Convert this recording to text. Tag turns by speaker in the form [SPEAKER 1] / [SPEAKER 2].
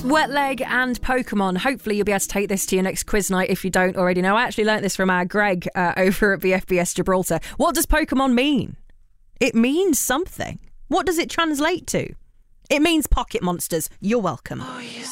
[SPEAKER 1] Wet leg and Pokemon. Hopefully you'll be able to take this to your next quiz night if you don't already know. I actually learnt this from our Greg over at BFBS Gibraltar. What does Pokemon mean? It means something. What does it translate to? It means pocket monsters. You're welcome.
[SPEAKER 2] Oh,